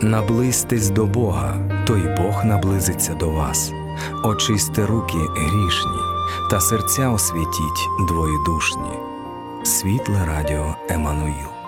Наблизьтесь до Бога, то й Бог наблизиться до вас. Очисти руки грішні, та серця освятіть двоєдушні. Світле радіо Еммануїл.